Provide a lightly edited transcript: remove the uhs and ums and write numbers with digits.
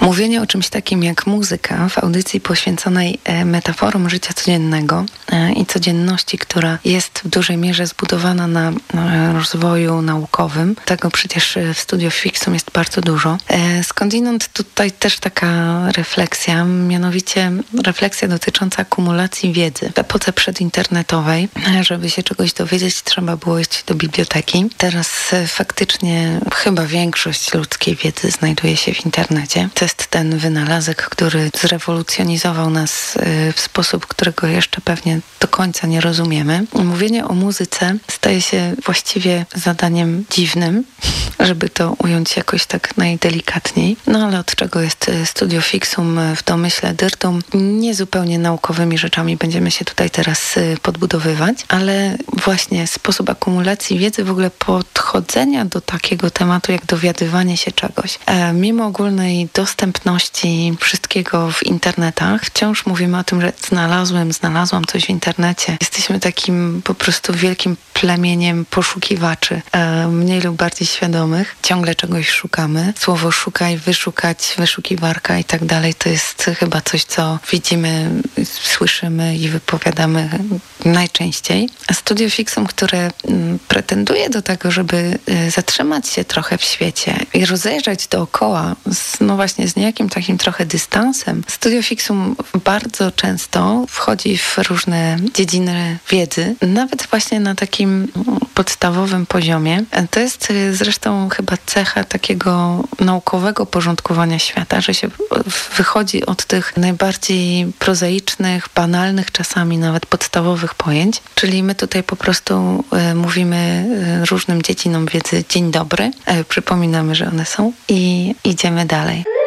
Mówienie o czymś takim jak muzyka w audycji poświęconej metaforom życia codziennego i codzienności, która jest w dużej mierze zbudowana na rozwoju naukowym. Tego przecież w Studio Fixum jest bardzo dużo. Skądinąd tutaj też taka refleksja, mianowicie refleksja dotycząca akumulacji wiedzy. W epoce przedinternetowej, żeby się czegoś dowiedzieć, trzeba było iść do biblioteki. Teraz faktycznie chyba większość ludzkiej wiedzy znajduje się w internecie. To jest ten wynalazek, który zrewolucjonizował nas w sposób, którego jeszcze pewnie do końca nie rozumiemy. Mówienie o muzyce staje się właściwie zadaniem dziwnym, żeby to ująć jakoś tak najdelikatniej. No ale od czego jest Studio Fixum w domyśle dyrtum? Niezupełnie naukowymi rzeczami będziemy się tutaj teraz podbudowywać, ale właśnie sposób akumulacji wiedzy, w ogóle podchodzenia do takiego tematu jak dowiadywanie się czegoś. Mimo ogólnej dostępności wszystkiego w internetach, wciąż mówimy o tym, że znalazłam coś w internecie. Jesteśmy takim po prostu wielkim plemieniem poszukiwaczy, mniej lub bardziej świadomych. Ciągle czegoś szukamy. Słowo szukaj, wyszukać, wyszukiwarka i tak dalej, to jest chyba coś, co widzimy, słyszymy i wypowiadamy najczęściej. A Studio Fixum, które pretenduje do tego, żeby zatrzymać się trochę w świecie i rozejrzeć dookoła właśnie z niejakim takim trochę dystansem. Studio Fixum bardzo często wchodzi w różne dziedziny wiedzy, nawet właśnie na takim podstawowym poziomie. To jest zresztą chyba cecha takiego naukowego porządkowania świata, że się wychodzi od tych najbardziej prozaicznych, banalnych czasami nawet podstawowych pojęć, czyli my tutaj po prostu mówimy różnym dziedzinom wiedzy dzień dobry, przypominamy, że one są i idziemy dalej.